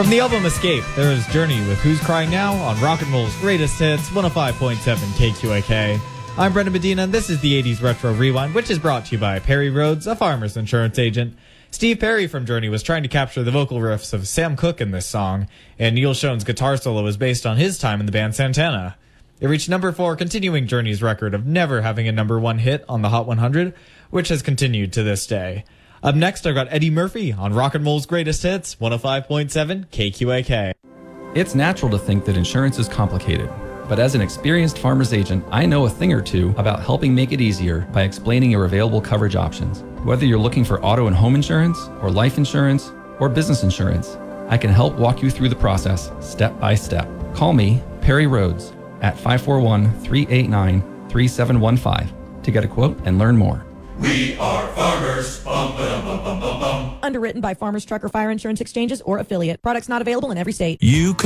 From the album Escape, there is Journey with Who's Crying Now on Rock and Roll's greatest hits, 105.7 KQAK. I'm Brendan Medina, and this is the 80s Retro Rewind, which is brought to you by Perry Rhodes, a farmer's insurance agent. Steve Perry from Journey was trying to capture the vocal riffs of Sam Cooke in this song, and Neil Schoen's guitar solo is based on his time in the band Santana. It reached number 4, continuing Journey's record of never having a number 1 hit on the Hot 100, which has continued to this day. Up next, I've got Eddie Murphy on Rock and Roll's greatest hits, 105.7 KQAK. It's natural to think that insurance is complicated, but as an experienced farmer's agent, I know a thing or two about helping make it easier by explaining your available coverage options. Whether you're looking for auto and home insurance, or life insurance, or business insurance, I can help walk you through the process step by step. Call me, Perry Rhodes, at 541-389-3715 to get a quote and learn more. We are farmers. Bum, ba-dum, bum, bum, bum, bum. Underwritten by Farmers Trucker Fire Insurance Exchanges or affiliate. Products not available in every state. You